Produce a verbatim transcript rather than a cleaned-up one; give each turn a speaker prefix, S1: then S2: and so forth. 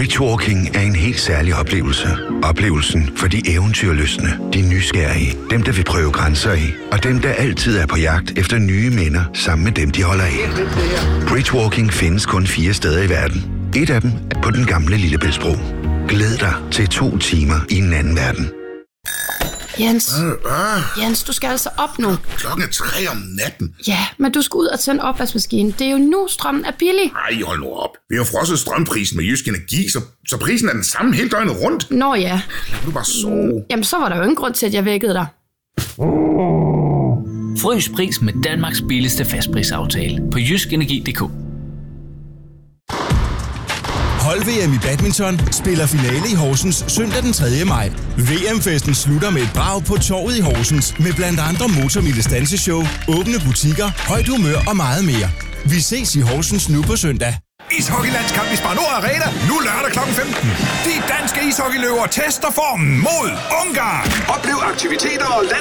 S1: Bridgewalking er en helt særlig oplevelse. Oplevelsen for de eventyrlystne, de nysgerrige, dem der vil prøve grænser af, og dem der altid er på jagt efter nye minder sammen med dem, de holder af. Bridgewalking findes kun fire steder i verden. Et af dem er på den gamle Lillebæltsbro. Glæd dig til to timer i en anden verden.
S2: Jens, Jens, du skal altså op nu.
S3: Klokken er tre om natten.
S2: Ja, men du skal ud og tænde opvaskemaskinen. Det er jo nu, strømmen er billig.
S3: Ej, hold nu op. Vi har frosset strømprisen med Jysk Energi, så, så prisen er den samme hele døgnet rundt.
S2: Nå ja.
S3: Lad du bare sove.
S2: Jamen, så var der jo ingen grund til, at jeg vækkede dig.
S4: Frys pris med Danmarks billigste fastprisaftale på jysk energi punktum d k.
S5: Hold-V M i badminton spiller finale i Horsens søndag den tredje maj. V M-festen slutter med et brag på torvet i Horsens med blandt andre Motormilles danseshow, åbne butikker, højt humør og meget mere. Vi ses i Horsens nu på søndag.
S6: Ishockeylandskamp i Spar Nord Arena, nu lørdag klokken femten. De danske ishockeyløver tester formen mod Ungarn.
S7: Oplev aktiviteter og land